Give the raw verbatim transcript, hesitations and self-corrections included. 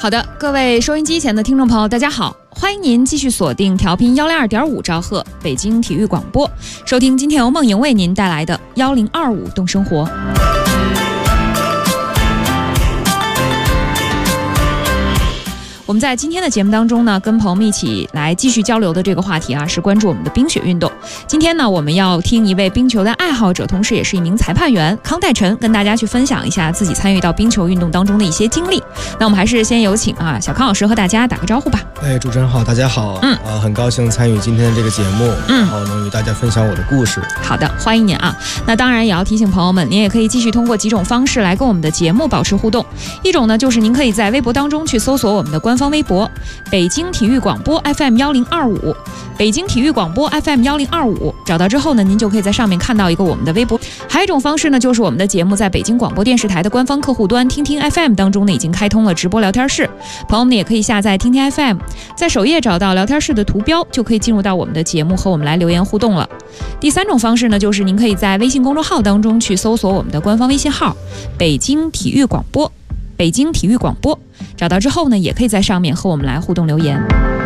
好的，各位收音机前的听众朋友，大家好，欢迎您继续锁定调频幺零二点五兆赫北京体育广播，收听今天由梦莹为您带来的幺零二五动生活。我们在今天的节目当中呢，跟朋友们一起来继续交流的这个话题啊，是关注我们的冰雪运动。今天呢，我们要听一位冰球的爱好者，同时也是一名裁判员康代晨，跟大家去分享一下自己参与到冰球运动当中的一些经历。那我们还是先有请啊小康老师和大家打个招呼吧。 哎，主持人好，大家好，嗯，呃，很高兴参与今天的这个节目，嗯，然后能与大家分享我的故事。 好的，欢迎您啊。那当然也要提醒朋友们，您也可以继续通过几种方式来跟我们的节目保持互动。一种呢，就是您可以在微博当中去搜索我们的官方微博北京体育广播 F M 一零二五，北京体育广播 F M 一零二五，找到之后呢，您就可以在上面看到一个我们的微博。还有一种方式呢，就是我们的节目在北京广播电视台的官方客户端听听 F M 当中呢，已经开通了直播聊天室，朋友们也可以下载听听 F M， 在首页找到聊天室的图标，就可以进入到我们的节目和我们来留言互动了。第三种方式呢，就是您可以在微信公众号当中去搜索我们的官方微信号北京体育广播，北京体育广播，找到之后呢，也可以在上面和我们来互动留言。